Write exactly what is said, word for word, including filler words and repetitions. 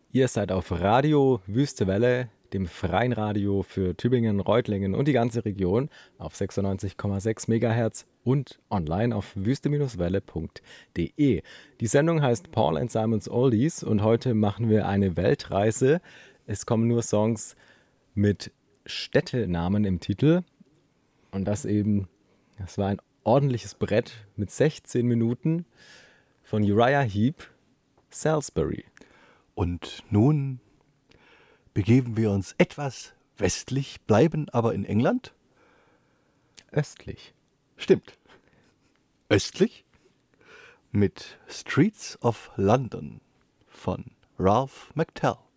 Ihr seid auf Radio Wüste Welle, dem freien Radio für Tübingen, Reutlingen und die ganze Region auf sechsundneunzig Komma sechs Megahertz und online auf wüste Welle punkt de. Die Sendung heißt Paul and Simon's Oldies und heute machen wir eine Weltreise. Es kommen nur Songs mit Städtenamen im Titel und das eben, das war ein ordentliches Brett mit sechzehn Minuten von Uriah Heep, Salisbury. Und nun begeben wir uns etwas westlich, bleiben aber in England? Östlich. Stimmt. Östlich mit Streets of London von Ralph McTell.